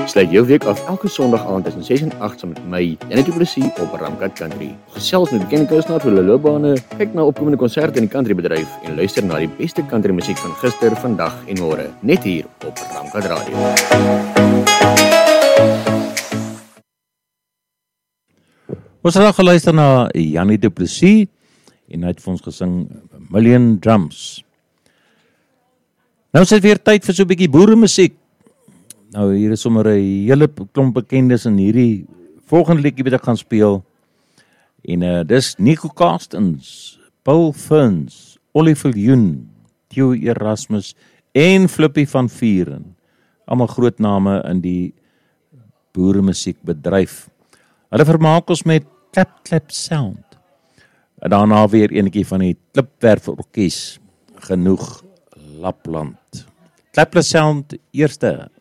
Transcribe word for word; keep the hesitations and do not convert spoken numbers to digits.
Sluit jou week af elke Sondag aand tussen ses en agt saam met my, Janie Du Plessis op Ramkat Country. Gesels met bekende kunstenaars oor hulle loopbane, kyk na opkomende konserte in die countrybedryf en luister na die beste country musiek van gister, vandag en môre, net hier op Ramkat Radio. Ons het al geluister na Janie Du Plessis en hy het vir ons gesing Million Drums. Nou is dit weer tyd vir so 'n bietjie boeremusiek. Nou hier is sommer 'n hele klomp bekendes in hierdie volgende liedjie wat ek gaan speel. En uh, dis Nico Carstens, Paul Ferns, Ollie Viljoen, Theo Erasmus en Flippie van Vuren. Almal groot name in die boeremusiekbedryf. Hulle vermaak ons met Clap Clap Sound. En daarna weer enetjie van die Klipwerf Orkies, Genoeg Lapland. Clap Clap Sound eerste.